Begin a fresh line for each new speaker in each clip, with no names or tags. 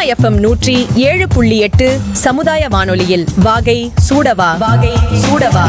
FM 107.8 சமுதாய வானொலியில் வாகை சூடவா வாகை சூடவா.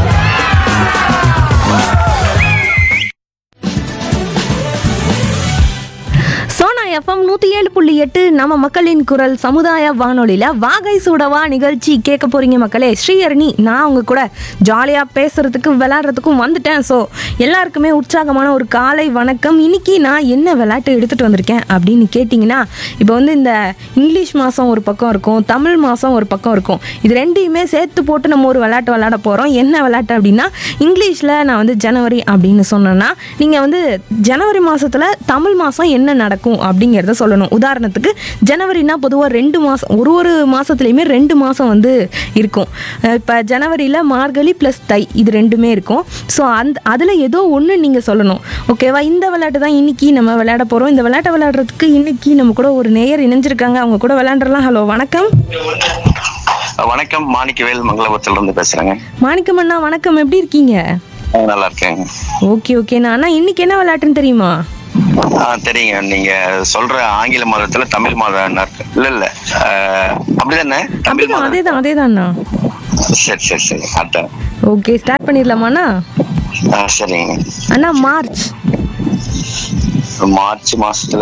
சோனா எஃப்எம் 107.8 நம்ம மக்களின் குரல் சமுதாய வானொலியில் வாகை சூடவா நிகழ்ச்சி கேட்க போறீங்க மக்களே. ஸ்ரீஹரணி நான் உங்க கூட ஜாலியாக பேசுறதுக்கு விளையாடுறதுக்கும் வந்துட்டேன். ஸோ எல்லாருக்குமே உற்சாகமான ஒரு காலை வணக்கம். இன்னைக்கு நான் என்ன விளையாட்டு எடுத்துகிட்டு வந்திருக்கேன் அப்படின்னு கேட்டிங்கன்னா, இப்போ வந்து இந்த இங்கிலீஷ் மாதம் ஒரு பக்கம் இருக்கும், தமிழ் மாதம் ஒரு பக்கம் இருக்கும். இது ரெண்டையுமே சேர்த்து போட்டு நம்ம ஒரு விளையாட்டு விளையாட போகிறோம். என்ன விளையாட்டு அப்படின்னா, இங்கிலீஷில் நான் வந்து ஜனவரி அப்படின்னு சொன்னேன்னா நீங்கள் வந்து ஜனவரி மாதத்தில் தமிழ் மாதம் என்ன நடக்கும் அப்படிங்கிறத சொல்லணும். உதாரணத்துக்கு ஜனவரினா பொதுவாக 2 மாதம், ஒரு மாதத்துலேயுமே 2 மாதம் வந்து இருக்கும். இப்போ ஜனவரியில் மார்கழி ப்ளஸ் தை இது ரெண்டுமே இருக்கும். ஸோ அதில் ஏதோ ஒன்று நீங்கள் சொல்லணும். ஓகேவா? இந்த விளையாட்டு தான் இன்னைக்கு நம்ம விளையாட போகிறோம். இந்த விளையாட்டை விளையாடுறதுக்கு இன்னைக்கு நம்ம கூட ஒரு நேயர் இணைஞ்சிருக்காங்க. அவங்க கூட விளையாண்டுலாம். ஹலோ, வணக்கம்.
வணக்கம், மாணிக்கவேல் மங்களபுரத்துல இருந்து பேசுறேங்க.
மாணிக்கம் அண்ணா வணக்கம், எப்படி இருக்கீங்க?
நல்லா இருக்கேங்க.
ஓகேண்ணா. அண்ணா இன்னைக்கு என்ன விளையாட்டுன்னு தெரியுமா?
தெரியுங்க. நீங்க சொல்ற ஆங்கில மாதத்துல தமிழ் மாதம் இல்ல அப்படிதானே? தமிழ் மாதம்
அதேதான்ண்ணா.
சரி அதான்.
Okay, start பண்ணிடலாமாண்ணா?
சரிங்க
அண்ணா.
மார்ச் மாசத்துல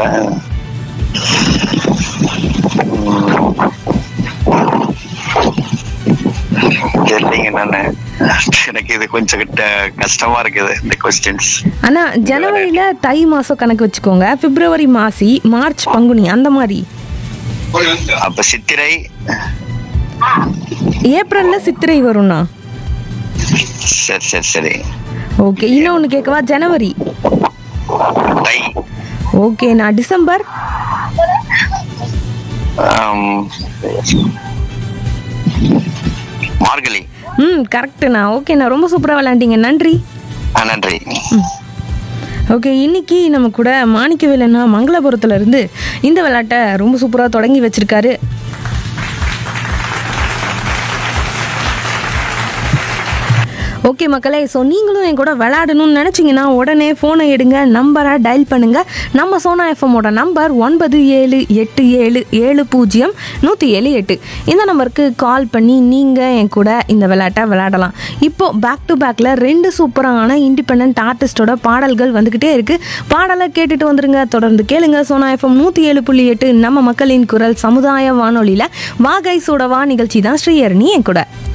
தெரியலங்க. நானு எனக்கு இது கொஞ்சம் கஷ்டமா இருக்குது இந்த கொஸ்டின்ஸ்.
அண்ணா ஜனவரியில தை மாசம் கணக்கு வச்சுக்கோங்க, பிப்ரவரி மாசி, மார்ச் பங்குனி அந்த மாதிரி.
அப்ப சித்திரை.
ஏப்ரல்ல சித்திரை வரும்ண்ணா.
சரி.
ஓகே, இன்னொன்னு கேட்கவா? ஜனவரி
தை.
ஓகேண்ணா. டிசம்பர்
மார்கழி.
கரெக்டுண்ணா. ஓகேண்ணா, ரொம்ப சூப்பராக விளையாண்டீங்க. நன்றி.
நன்றி.
ஓகே, இன்னைக்கு நம்ம கூட மாணிக்கவேலண்ணா மங்களபுரத்துல இருந்து இந்த விளையாட்டை ரொம்ப சூப்பராக தொடங்கி வச்சிருக்காரு. ஓகே மக்களே, ஸோ நீங்களும் என் கூட விளையாடணும்னு நினச்சிங்கன்னா உடனே ஃபோனை எடுங்க, நம்பரை டயல் பண்ணுங்கள். நம்ம சோனா எஃப்எம்மோட நம்பர் 9787070178. இந்த நம்பருக்கு கால் பண்ணி நீங்கள் என் கூட இந்த விளையாட்டை விளையாடலாம். இப்போது பேக் டு பேக்கில் 2 சூப்பரான இண்டிபெண்ட் ஆர்டிஸ்டோட பாடல்கள் வந்துக்கிட்டே இருக்குது. பாடலை கேட்டுட்டு வந்துருங்க. தொடர்ந்து கேளுங்க. சோனா எஃப்எம் 107.8 நம்ம மக்களின் குரல் சமுதாய வானொலியில் வாகை சூடவா நிகழ்ச்சி தான். ஸ்ரீஹரணி என் கூட.